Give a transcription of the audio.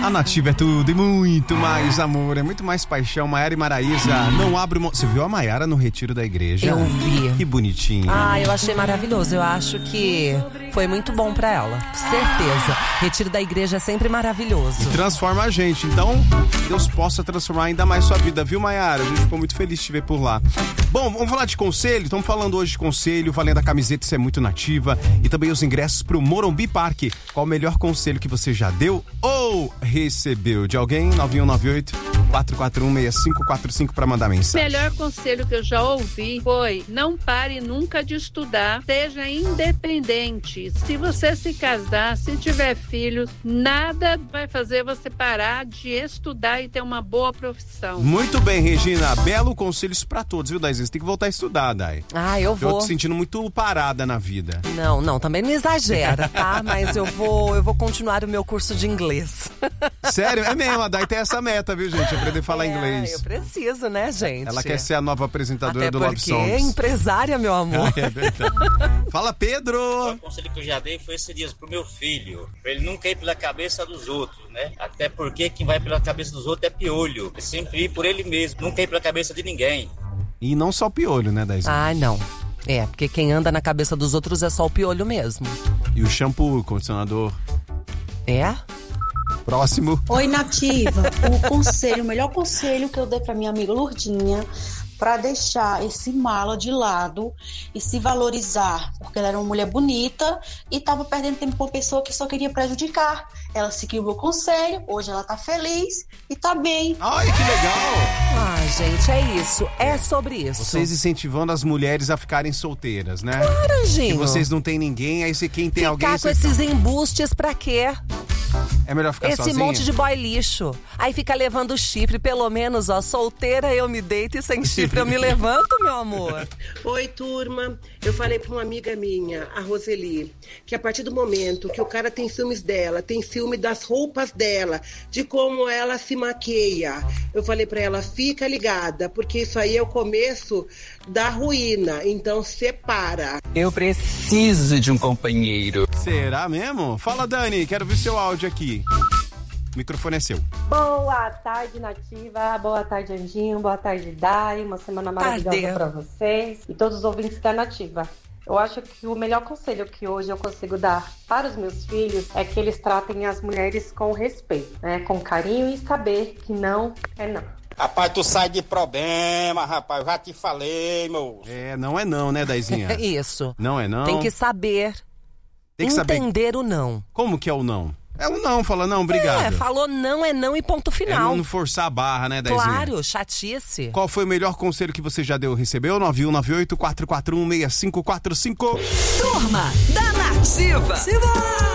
A Nativa é tudo e muito mais amor, é muito mais paixão. Maiara e Maraísa, não abre mão. Você viu a Maiara no retiro da igreja? Eu vi. Que bonitinho. Eu achei maravilhoso. Eu acho que foi muito bom pra ela. Certeza. Retiro da igreja é sempre maravilhoso. E transforma a gente. Então, Deus possa transformar ainda mais sua vida, viu, Maiara? A gente ficou muito feliz de te ver por lá. Bom, vamos falar de conselho. Estamos falando hoje de conselho, valendo a camiseta, isso é muito Nativa. E também os ingressos pro Morumbi Parque. Qual o melhor conselho que você já deu ou recebeu de alguém? 9198-441-6545 para mandar mensagem. O melhor conselho que eu já ouvi foi: não pare nunca de estudar, seja independente. Se você se casar, se tiver filhos, nada vai fazer você parar de estudar e ter uma boa profissão. Muito bem, Regina. Belo conselho isso pra todos, viu, Daizinha? Você tem que voltar a estudar, Dai. Eu vou. Eu tô sentindo muito parada na vida. Não, também não exagera, tá? Mas eu vou continuar o meu curso de inglês. Sério? É mesmo, a Dai tem essa meta, viu, gente? Aprender a falar inglês. Eu preciso, né, gente? Ela quer ser a nova apresentadora até do Love porque Songs. é empresária, meu amor. É verdade. Fala, Pedro! O conselho que eu já dei foi esses dias pro meu filho, pra ele nunca ir pela cabeça dos outros, né? Até porque quem vai pela cabeça dos outros é piolho. É sempre ir por ele mesmo, nunca ir pela cabeça de ninguém. E não só o piolho, né, Daizinha? Não. Porque quem anda na cabeça dos outros é só o piolho mesmo. E o shampoo, o condicionador. Próximo. Oi, Nativa. O melhor conselho que eu dei pra minha amiga Lourdinha, para deixar esse mala de lado e se valorizar, porque ela era uma mulher bonita e estava perdendo tempo com uma pessoa que só queria prejudicar. Ela seguiu o meu conselho, hoje ela tá feliz e tá bem. Ai, que legal! Gente, é isso, é sobre isso. Vocês incentivando as mulheres a ficarem solteiras, né? Claro, que vocês não têm ninguém, aí quem tem alguém... Ficar com esses embustes pra quê? É melhor ficar sozinha? Esse monte de boy lixo. Aí fica levando chifre, pelo menos, solteira eu me deito e sem chifre eu me levanto, meu amor. Oi, turma. Eu falei pra uma amiga minha, a Roseli, que a partir do momento que o cara tem ciúmes dela, tem ciúme das roupas dela, de como ela se maqueia, eu falei pra ela, fica ligada, porque isso aí é o começo da ruína, então separa. Eu preciso de um companheiro. Será mesmo? Fala, Dani, quero ver seu áudio aqui. O microfone é seu. Boa tarde, Nativa. Boa tarde, Anjinho. Boa tarde, Dai. Uma semana maravilhosa para vocês e todos os ouvintes da Nativa. Eu acho que o melhor conselho que hoje eu consigo dar para os meus filhos é que eles tratem as mulheres com respeito, né? Com carinho e saber que não é não. Rapaz, tu sai de problema, rapaz. Eu já te falei, moço. Não é não, né, Daizinha? Isso. Não é não. Tem que saber entender o não. Como que é o não? É um não, fala não, obrigado. Falou não é não e ponto final. É não forçar a barra, né, Daizinha? Claro, chatice. Qual foi o melhor conselho que você já deu ou recebeu? 9198-441-6545. Turma da Nativa.